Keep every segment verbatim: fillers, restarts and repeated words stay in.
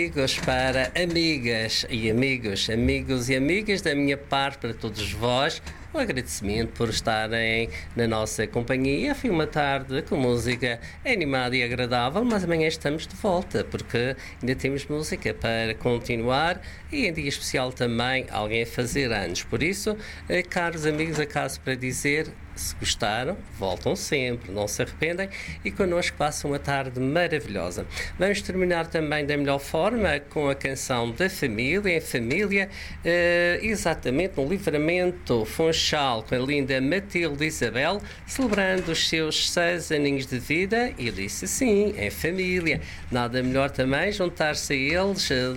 Amigos para amigas e amigos, amigos e amigas da minha parte, para todos vós, um agradecimento por estarem na nossa companhia. Foi uma tarde com música animada e agradável, mas amanhã estamos de volta, porque ainda temos música para continuar e em dia especial também alguém a fazer anos. Por isso, caros amigos, acaso para dizer, se gostaram, voltam sempre, não se arrependem e connosco passam uma tarde maravilhosa. Vamos terminar também da melhor forma com a canção da família, em família, eh, exatamente no Livramento Funchal, com a linda Matilde Isabel, celebrando os seus seis aninhos de vida, e disse sim, em família. Nada melhor também juntar-se a eles, a,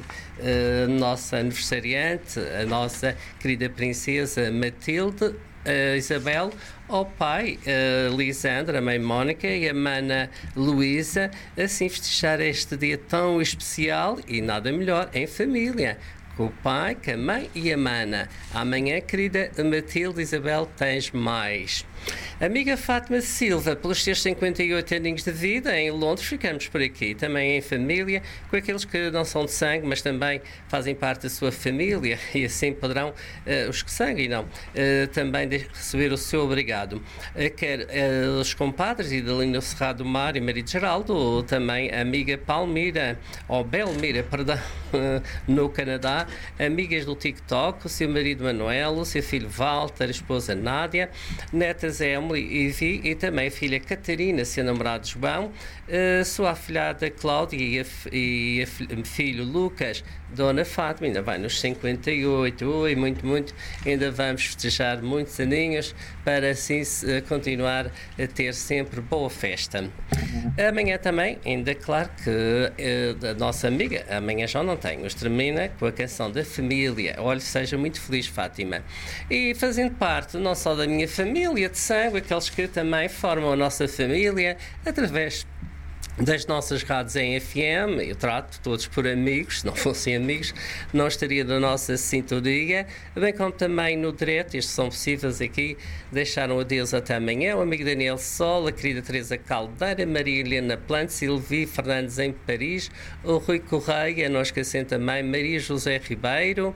a nossa aniversariante, a nossa querida princesa Matilde Uh, Isabel, ao pai uh, Lisandra, a mãe Mónica e a mana Luísa, assim festejar este dia tão especial e nada melhor em família, com o pai, com a mãe e a mana. Amanhã, querida Matilde Isabel, tens mais. Amiga Fátima Silva, pelos seus cinquenta e oito aninhos de vida em Londres, ficamos por aqui, também em família, com aqueles que não são de sangue, mas também fazem parte da sua família, e assim poderão, uh, os que sangue não, uh, também de receber o seu obrigado. Uh, quer uh, os compadres Idalina Serrado do Mar e marido Geraldo, ou também a amiga Palmira, ou Belmira, perdão, uh, no Canadá, amigas do TikTok, o seu marido Manuel, o seu filho Walter, a esposa Nádia, netas Emily e Vi, e também a filha Catarina, seu namorado João, a sua afilhada Cláudia e, a, e a filho Lucas, Dona Fátima, ainda vai nos cinquenta e oito, ui, muito, muito, ainda vamos festejar muitos aninhos para assim continuar a ter sempre boa festa. Amanhã também, ainda claro que a nossa amiga, amanhã já não tem, mas termina com a canção da família. Olha, seja muito feliz, Fátima. E fazendo parte não só da minha família de sangue, aqueles que também formam a nossa família através das nossas rádios em F M, eu trato todos por amigos, se não fossem amigos não estaria na nossa sintonia, bem como também no direto, estes são possíveis aqui, deixaram adeus até amanhã, o amigo Daniel Sol, a querida Teresa Caldeira, Maria Helena Plante, Silvia Fernandes em Paris, o Rui Correia, não esquecendo também Maria José Ribeiro,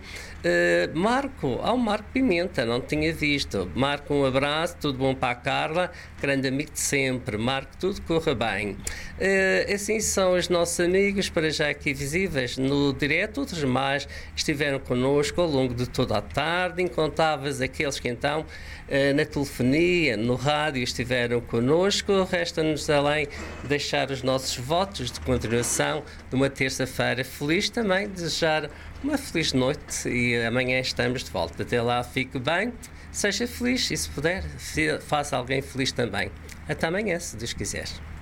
uh, Marco, ao Marco Pimenta, não tinha visto, Marco, um abraço, tudo bom para a Carla, grande amigo de sempre, Marco, tudo corra bem. Uh, assim são os nossos amigos, para já aqui visíveis no direto, outros mais estiveram connosco ao longo de toda a tarde, incontáveis aqueles que então uh, na telefonia, no rádio estiveram connosco. Resta-nos além deixar os nossos votos de continuação de uma terça-feira feliz, também desejar uma feliz noite e amanhã estamos de volta. Até lá, fique bem, seja feliz e se puder, faça alguém feliz também. Até amanhã, se Deus quiser.